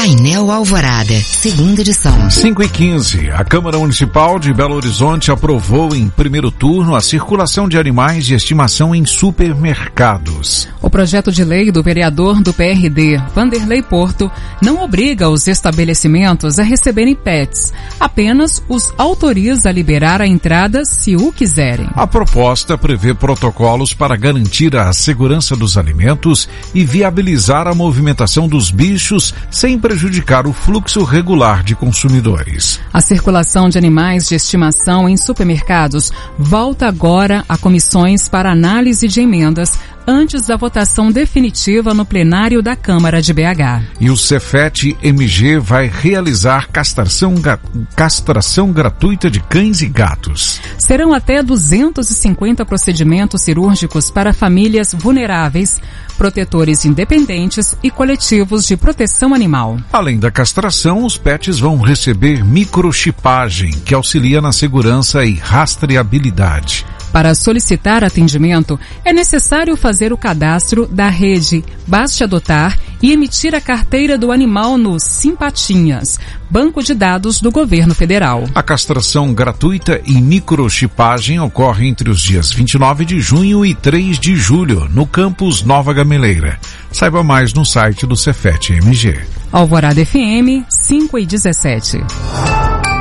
Painel Alvorada, segunda edição. 5h15. A Câmara Municipal de Belo Horizonte aprovou em primeiro turno a circulação de animais de estimação em supermercados. O projeto de lei do vereador do PRD, Vanderlei Porto, não obriga os estabelecimentos a receberem pets, apenas os autoriza a liberar a entrada se o quiserem. A proposta prevê protocolos para garantir a segurança dos alimentos e viabilizar a movimentação dos bichos sem prejudicar o fluxo regular de consumidores. A circulação de animais de estimação em supermercados volta agora a comissões para análise de emendas antes da votação definitiva no plenário da Câmara de BH. E o Cefet-MG vai realizar castração gratuita de cães e gatos. Serão até 250 procedimentos cirúrgicos para famílias vulneráveis, protetores independentes e coletivos de proteção animal. Além da castração, os pets vão receber microchipagem, que auxilia na segurança e rastreabilidade. Para solicitar atendimento, é necessário fazer o cadastro da rede Baste Adotar e emitir a carteira do animal no Simpatinhas, banco de dados do governo federal. A castração gratuita e microchipagem ocorre entre os dias 29 de junho e 3 de julho, no campus Nova Gameleira. Saiba mais no site do Cefet-MG. Alvorada FM, 5h17.